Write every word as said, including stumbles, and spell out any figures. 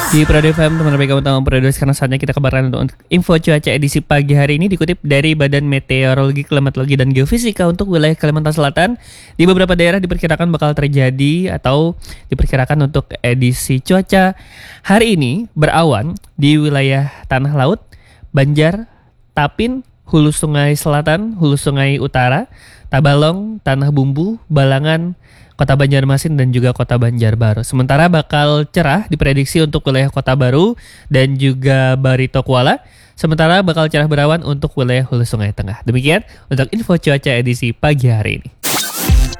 Di Prado F M, teman Mega Utama Prado. Sekarang saatnya kita kabarkan untuk info cuaca edisi pagi hari ini dikutip dari Badan Meteorologi, Klimatologi, dan Geofisika untuk wilayah Kalimantan Selatan. Di beberapa daerah diperkirakan bakal terjadi atau diperkirakan untuk edisi cuaca hari ini berawan di wilayah Tanah Laut, Banjar, Tapin, Hulu Sungai Selatan, Hulu Sungai Utara, Tabalong, Tanah Bumbu, Balangan, Kota Banjarmasin, dan juga Kota Banjarbaru. Sementara bakal cerah diprediksi untuk wilayah Kota Baru dan juga Barito Kuala. Sementara bakal cerah berawan untuk wilayah Hulu Sungai Tengah. Demikian untuk info cuaca edisi pagi hari ini.